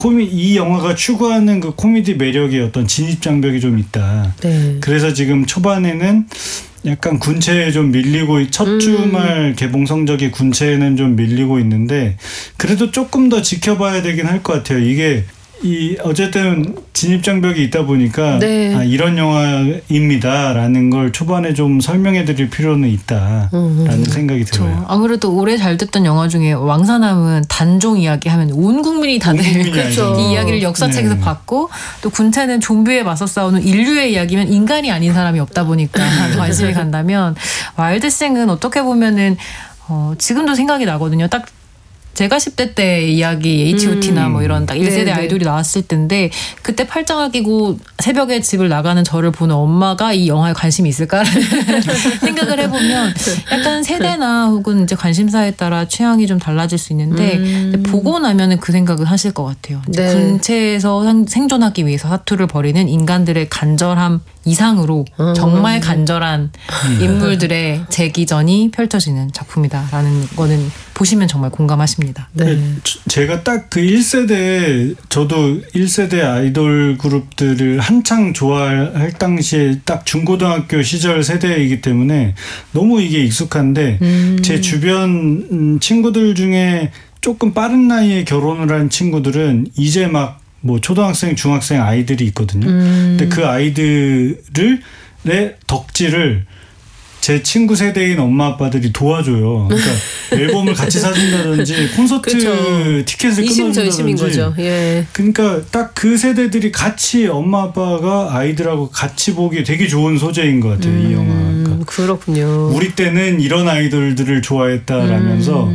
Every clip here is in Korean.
이 영화가 추구하는 그 코미디 매력의 어떤 진입장벽이 좀 있다. 네. 그래서 지금 초반에는 약간 군체에 좀 밀리고 첫 주말 개봉 성적이 군체에는 좀 밀리고 있는데 그래도 조금 더 지켜봐야 되긴 할 것 같아요. 이게 어쨌든 진입장벽이 있다 보니까 네. 이런 영화입니다라는 걸 초반에 좀 설명해드릴 필요는 있다라는 생각이 들어요. 아무래도 올해 잘 됐던 영화 중에 왕사남은 단종 이야기 하면 온 국민이 다들 이 이야기를 역사책에서 봤고 또 군체는 좀비에 맞서 싸우는 인류의 이야기면 인간이 아닌 사람이 없다 보니까 관심이 간다면 와일드싱은 어떻게 보면은 지금도 생각이 나거든요. 딱 제가 10대 때 이야기 H.O.T나 뭐 이런 딱 1세대 네네. 아이돌이 나왔을 때인데 그때 팔짱을 끼고 새벽에 집을 나가는 저를 보는 엄마가 이 영화에 관심이 있을까라는 생각을 해보면 약간 세대나 혹은 이제 관심사에 따라 취향이 좀 달라질 수 있는데 보고 나면은 그 생각을 하실 것 같아요. 네. 군체에서 생존하기 위해서 사투를 벌이는 인간들의 간절함 이상으로 정말 간절한 인물들의 재기전이 펼쳐지는 작품이다라는 거는 보시면 정말 공감하십니다. 네. 제가 딱 그 1세대 저도 1세대 아이돌 그룹들을 한창 좋아할 당시에 딱 중고등학교 시절 세대이기 때문에 너무 이게 익숙한데 제 주변 친구들 중에 조금 빠른 나이에 결혼을 한 친구들은 이제 막 뭐 초등학생, 중학생 아이들이 있거든요. 근데 그 아이들의 덕질을 제 친구 세대인 엄마 아빠들이 도와줘요. 그러니까 앨범을 같이 사준다든지 콘서트 그렇죠. 티켓을 이심전심인 끊어준다든지. 거죠. 예. 그러니까 딱 그 세대들이 같이 엄마 아빠가 아이들하고 같이 보기 되게 좋은 소재인 것 같아요. 이 영화. 그러니까 그렇군요. 우리 때는 이런 아이돌들을 좋아했다라면서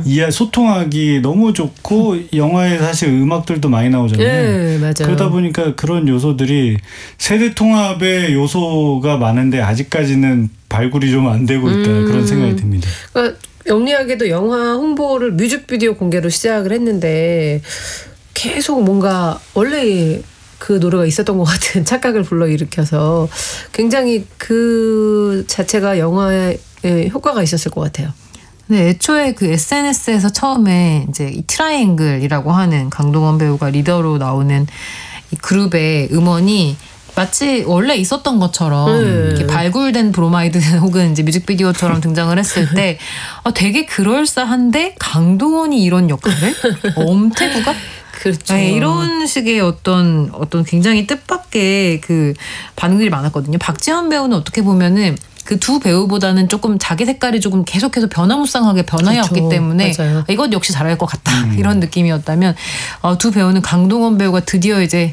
소통하기 너무 좋고 영화에 사실 음악들도 많이 나오잖아요. 네, 맞아요. 그러다 보니까 그런 요소들이 세대 통합의 요소가 많은데 아직까지는 발굴이 좀 안 되고 있다 그런 생각이 듭니다. 그러니까 영리하게도 영화 홍보를 뮤직비디오 공개로 시작을 했는데 계속 뭔가 원래 그 노래가 있었던 것 같은 착각을 불러일으켜서 굉장히 그 자체가 영화에 효과가 있었을 것 같아요. 네, 애초에 그 SNS에서 처음에 이제 이 트라이앵글이라고 하는 강동원 배우가 리더로 나오는 이 그룹의 음원이 마치 원래 있었던 것처럼 이렇게 발굴된 브로마이드 혹은 이제 뮤직비디오처럼 등장을 했을 때 되게 그럴싸한데 강동원이 이런 역할을? 엄태구가? 그렇죠. 네, 이런 식의 어떤 굉장히 뜻밖의 그 반응들이 많았거든요. 박지현 배우는 어떻게 보면은 그 두 배우보다는 조금 자기 색깔이 조금 계속해서 변화무쌍하게 변화해왔기 그렇죠. 때문에 맞아요. 이건 역시 잘할 것 같다 이런 느낌이었다면 두 배우는 강동원 배우가 드디어 이제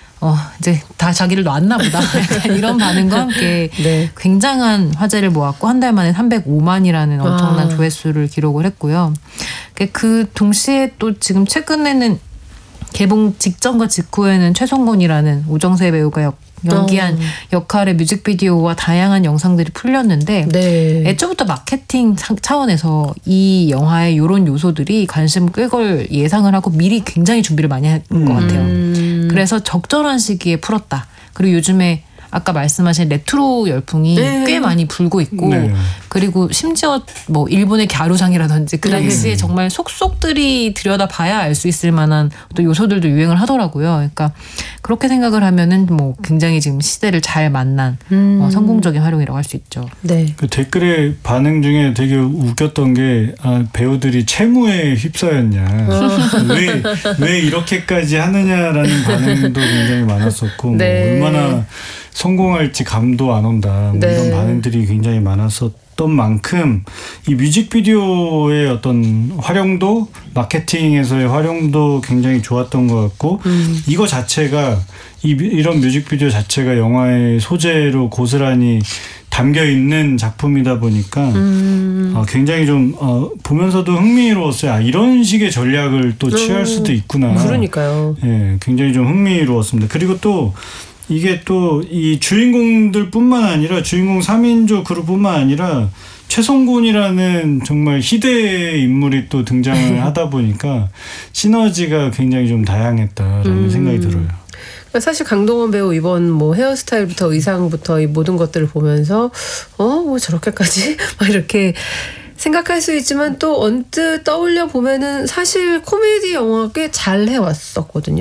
다 자기를 놨나 보다 약간 이런 반응과 함께 네. 굉장한 화제를 모았고 한 달 만에 305만이라는 엄청난 조회수를 기록을 했고요. 그 동시에 또 지금 최근에는 개봉 직전과 직후에는 최성곤이라는 오정세 배우가 연기한 역할의 뮤직비디오와 다양한 영상들이 풀렸는데 네. 애초부터 마케팅 차원에서 이 영화의 이런 요소들이 관심을 끌 걸 예상을 하고 미리 굉장히 준비를 많이 한 것 같아요. 그래서 적절한 시기에 풀었다. 그리고 요즘에 아까 말씀하신 레트로 열풍이 꽤 많이 불고 있고 그리고 심지어 뭐 일본의 갸루상이라든지 그 당시에 정말 속속들이 들여다봐야 알 수 있을 만한 또 요소들도 유행을 하더라고요. 그러니까 그렇게 생각을 하면은 뭐 굉장히 지금 시대를 잘 만난 성공적인 활용이라고 할 수 있죠. 네. 그 댓글의 반응 중에 되게 웃겼던 게 배우들이 채무에 휩싸였냐 왜 이렇게까지 하느냐라는 반응도 굉장히 많았었고 네. 뭐 얼마나 성공할지 감도 안 온다 뭐 네. 이런 반응들이 굉장히 많았었던 만큼 이 뮤직비디오의 어떤 활용도 마케팅에서의 활용도 굉장히 좋았던 것 같고 이거 자체가 이런 뮤직비디오 자체가 영화의 소재로 고스란히 담겨 있는 작품이다 보니까 굉장히 좀 보면서도 흥미로웠어요. 이런 식의 전략을 또 취할 수도 있구나. 그러니까요. 예, 굉장히 좀 흥미로웠습니다. 그리고 또 이게 또 이 주인공들뿐만 아니라 주인공 3인조 그룹뿐만 아니라 최성곤이라는 정말 희대의 인물이 또 등장을 하다 보니까 시너지가 굉장히 좀 다양했다라는 생각이 들어요. 사실 강동원 배우 이번 뭐 헤어스타일부터 의상부터 이 모든 것들을 보면서 뭐 저렇게까지 막 이렇게 생각할 수 있지만 또 언뜻 떠올려 보면은 사실 코미디 영화 꽤 잘 해왔었거든요.